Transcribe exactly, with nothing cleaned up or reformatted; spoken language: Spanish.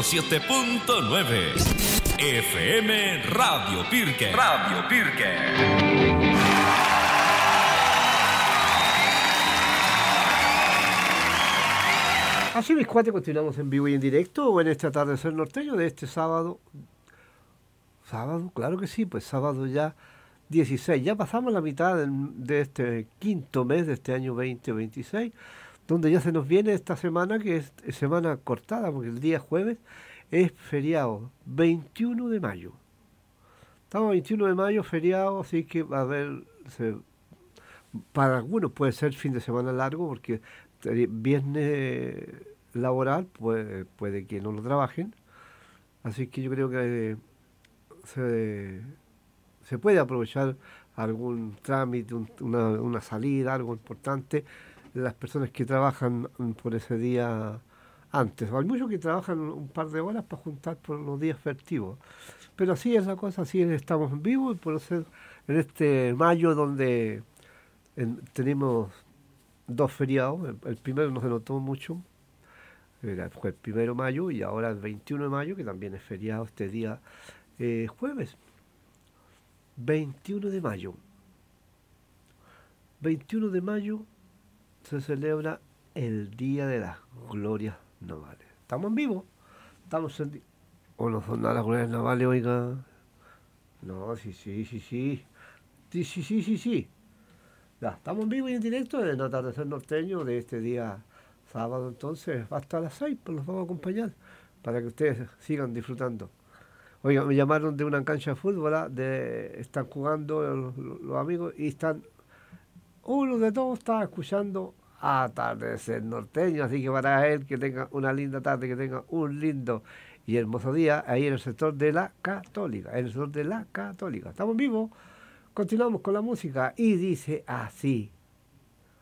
siete punto nueve. F M Radio Pirque. Radio Pirque. Así mis cuates, continuamos en vivo y en directo o en este atardecer norteño de este sábado. ¿Sábado? Claro que sí, pues sábado ya dieciséis. Ya pasamos la mitad de, de este quinto mes de este año veinte veintiséis, donde ya se nos viene esta semana, que es, es semana cortada, porque el día jueves es feriado, veintiuno de mayo. Estamos veintiuno de mayo, feriado, así que va a haber, se, para algunos puede ser fin de semana largo, porque viernes laboral puede, puede que no lo trabajen, así que yo creo que se, se puede aprovechar algún trámite, un, una, una salida, algo importante de las personas que trabajan por ese día antes. Hay muchos que trabajan un par de horas para juntar por los días festivos, pero así es la cosa, así es, estamos en vivo y por ser en este mayo donde en, tenemos dos feriados. El, el primero no se notó mucho, era, fue el primero de mayo, y ahora el veintiuno de mayo, que también es feriado este día eh, jueves. veintiuno de mayo. veintiuno de mayo se celebra el Día de las Glorias Navales. Estamos en vivo. Estamos en... ¿O no son nada las Glorias Navales, oiga? No, sí, sí, sí, sí. Sí, sí, sí, sí, sí. Ya, estamos en vivo y en directo en el atardecer norteño de este día sábado, entonces hasta las seis, pues los vamos a acompañar para que ustedes sigan disfrutando. Oiga, me llamaron de una cancha de fútbol, ¿ah? de, están jugando los, los amigos y están, uno de todos está escuchando Atardecer Norteño, así que para él que tenga una linda tarde, que tenga un lindo y hermoso día ahí en el sector de la Católica, en el sector de la Católica. Estamos vivos, continuamos con la música y dice así.